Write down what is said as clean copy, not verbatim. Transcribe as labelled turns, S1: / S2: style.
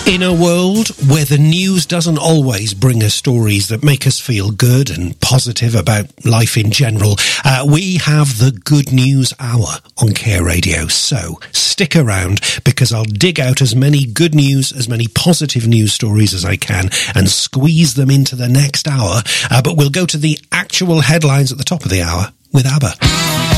S1: In a world where the news doesn't always bring us stories that make us feel good and positive about life in general, we have the Good News Hour on Care Radio. So stick around, because I'll dig out as many good news, as many positive news stories as I can and squeeze them into the next hour. But we'll go to the actual headlines at the top of the hour with ABBA.